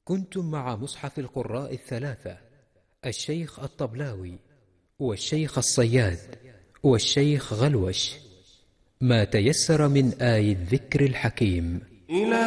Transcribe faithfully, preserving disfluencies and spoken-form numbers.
كنتم مع مصحف القراء الثلاثة، الشيخ الطبلاوي والشيخ الصياد والشيخ غلوش، ما تيسر من آي الذكر الحكيم.